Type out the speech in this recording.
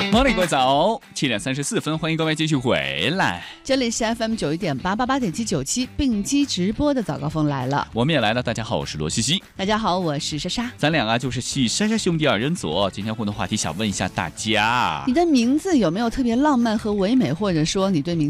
好的，各位早，7:34，欢迎各位继续回来。 这里是 FM 91.888.797并机直播的早高峰来了， 我们也来了。大家好，我是罗西西。 大家好，我是莎莎。 咱俩就是系莎莎兄弟二人组。今天互动话题想问一下大家， 你的名字有没有特别浪漫和唯美，或者说你对名